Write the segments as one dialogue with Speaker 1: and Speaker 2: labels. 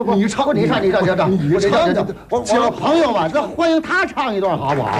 Speaker 1: 你唱，
Speaker 2: 你唱，
Speaker 1: 我朋友们，咱欢迎他唱一段好不好？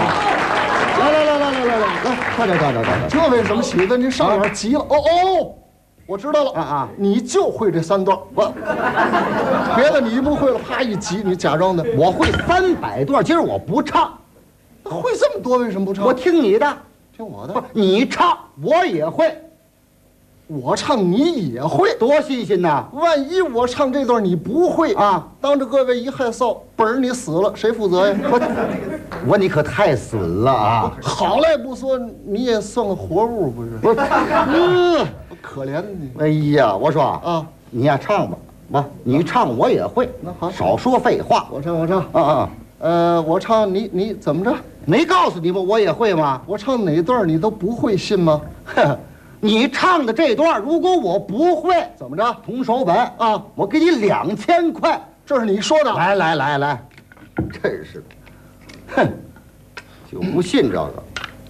Speaker 1: 来，唱。这为什么喜欢？您上脸急了？哦，我知道了啊，你就会这3段，别的你不会了，啪一急，你假装的。
Speaker 2: 我会300段，今儿我不唱。
Speaker 1: 会这么多，为什么不唱？
Speaker 2: 我听你的，
Speaker 1: 听我的。
Speaker 2: 不是你唱，我也会。
Speaker 1: 我唱你也会，
Speaker 2: 多新鲜呐！
Speaker 1: 万一我唱这段你不会
Speaker 2: 啊，
Speaker 1: 当着各位一害臊，本儿你死了，谁负责呀？
Speaker 2: 我你可太损了啊！
Speaker 1: 好赖不说，你也算个活物不是？
Speaker 2: 我
Speaker 1: 可怜你。
Speaker 2: 哎呀，我说
Speaker 1: 啊，
Speaker 2: 你呀唱吧，你唱我也会。
Speaker 1: 那好，
Speaker 2: 少说废话。
Speaker 1: 我唱。我唱你怎么着？
Speaker 2: 没告诉你吗？我也会吗？
Speaker 1: 我唱哪段你都不会信吗？
Speaker 2: 你唱的这段，如果我不会，
Speaker 1: 怎么着？
Speaker 2: 铜手本
Speaker 1: 啊，
Speaker 2: 我给你2000块。
Speaker 1: 这是你说的。
Speaker 2: 来，真是的，哼，就不信这个。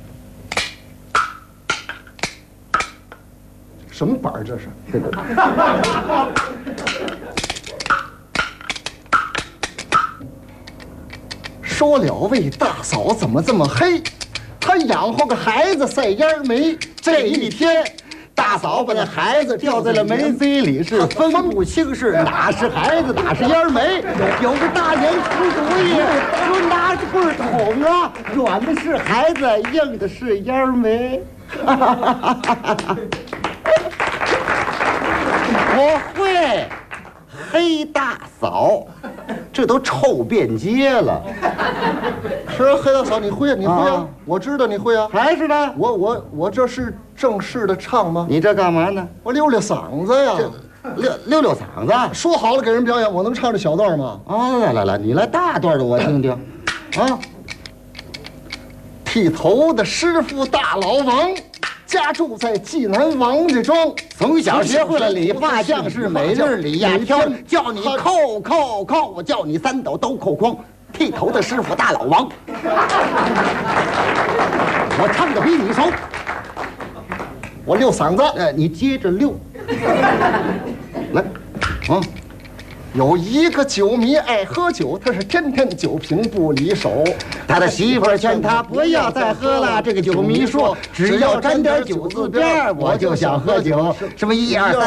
Speaker 1: 什么板儿这是？
Speaker 2: 这个。
Speaker 1: 说了位大嫂怎么这么黑？她养活个孩子赛烟梅。这一天，
Speaker 2: 大嫂把那孩子掉在了煤堆里，是分不清是哪是孩子哪是烟梅。有个大人出主意，说拿着棍捅啊，软的是孩子，硬的是烟梅。我会黑大嫂，这都臭遍街了。
Speaker 1: 是黑大嫂，你会啊？我知道你会啊。
Speaker 2: 还是呢？
Speaker 1: 我这是正式的唱吗？
Speaker 2: 你这干嘛呢？
Speaker 1: 我溜溜嗓子呀。
Speaker 2: 溜嗓子。
Speaker 1: 说好了给人表演，我能唱这小段吗？
Speaker 2: 啊，来，你来大段的我听听。啊，
Speaker 1: 剃头的师傅大老王。家住在济南王家庄，
Speaker 2: 从小学会了理发匠是每日理呀挑，叫你扣，我叫你3斗都扣光。剃头的师傅大老王，我唱的比你熟，
Speaker 1: 我溜嗓子，
Speaker 2: 你接着溜。来，啊。
Speaker 1: 有一个酒迷爱喝酒，他是天天酒瓶不离手。
Speaker 2: 他的媳妇儿劝他不要再喝了。这个酒迷说：“只要沾点酒字边，我就想喝酒。”什么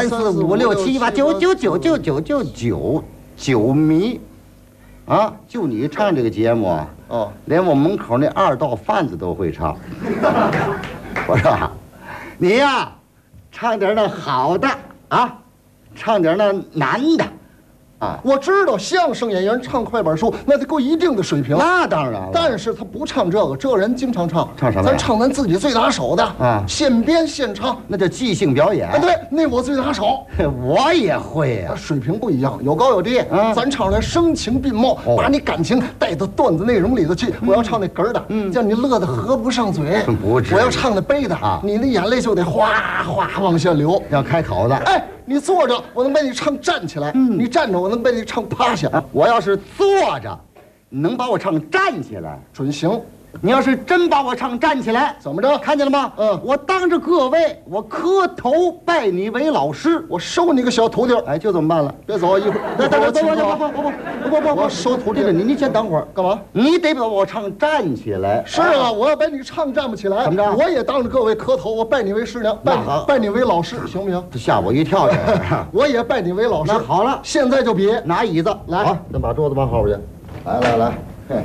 Speaker 2: 1、2、3、4、5、6、7、8、9，酒迷，啊！就你唱这个节目啊，连我门口那2道贩子都会唱。我说，你呀，唱点那好的啊，唱点那难的。
Speaker 1: 我知道相声演员唱快板书那得够一定的水平，
Speaker 2: 那当然了。
Speaker 1: 但是他不唱这个，这人经常唱。
Speaker 2: 唱什么？
Speaker 1: 咱唱咱自己最拿手的啊，现编现唱，
Speaker 2: 那叫即兴表演。
Speaker 1: 对，那我最拿手。
Speaker 2: 我也会呀，
Speaker 1: 水平不一样，有高有低。咱唱来声情并茂，把你感情带到段子内容里头去。我要唱那哏的，叫你乐得合不上嘴。
Speaker 2: 不至于。
Speaker 1: 我要唱那悲的啊，你的眼泪就得哗哗往下流。
Speaker 2: 要开口的。
Speaker 1: 哎。你坐着，我能把你唱站起来；你站着，我能把你唱趴下。
Speaker 2: 我要是坐着，你能把我唱站起来，
Speaker 1: 准行。
Speaker 2: 你要是真把我唱站起来，
Speaker 1: 怎么着？
Speaker 2: 看见了吗？我当着各位，我磕头拜你为老师，
Speaker 1: 我收你个小徒弟。
Speaker 2: 哎，就这么办了。
Speaker 1: 别走，一会儿。
Speaker 2: 不，我收徒弟了。你先等会儿，
Speaker 1: 干嘛？
Speaker 2: 你得把我唱站起来。
Speaker 1: 是啊，我要把你唱站不起来，
Speaker 2: 怎么着？
Speaker 1: 我也当着各位磕头，我拜你为师娘，拜你为老师，行不行？
Speaker 2: 吓我一跳！
Speaker 1: 我也拜你为老师。
Speaker 2: 好了，
Speaker 1: 现在就别
Speaker 2: 拿椅子
Speaker 1: 来，
Speaker 2: 咱把桌子往后边去。来，嘿。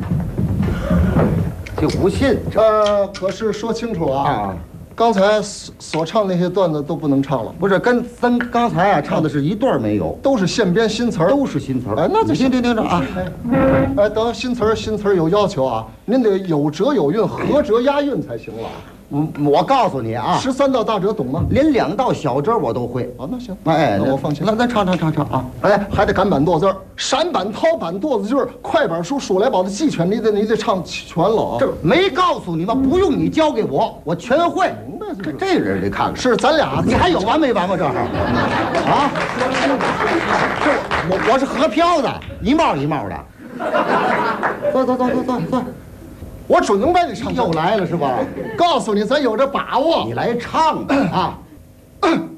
Speaker 2: 就不信，
Speaker 1: 可是说清楚啊！刚才所唱那些段子都不能唱了。
Speaker 2: 不是，跟咱刚才啊唱的是一段没有，
Speaker 1: 都是现编新词儿，
Speaker 2: 都是新词儿。
Speaker 1: 哎，那就
Speaker 2: 听着啊！
Speaker 1: 哎，等新词儿有要求啊，您得有辙有韵，合辙押韵才行了。
Speaker 2: 我告诉你啊
Speaker 1: ，13道大辙懂吗？
Speaker 2: 连2道小辙我都会。
Speaker 1: 那行，
Speaker 2: 哎，
Speaker 1: 那我放心。
Speaker 2: 那唱啊！
Speaker 1: 哎，还得赶板剁字儿，闪板、掏板、剁字句儿，快板书数来宝的鸡犬，你得唱全了啊！
Speaker 2: 这没告诉你吗？不用你教给我，我全会。
Speaker 1: 明白
Speaker 2: 这人得看看。
Speaker 1: 是咱俩，
Speaker 2: 你还有完没完吗？这儿啊？我是河漂的，一帽一帽的。坐。
Speaker 1: 我准能把你唱。
Speaker 2: 又来了是吧？
Speaker 1: 告诉你，咱有这把握。
Speaker 2: 你来唱吧啊！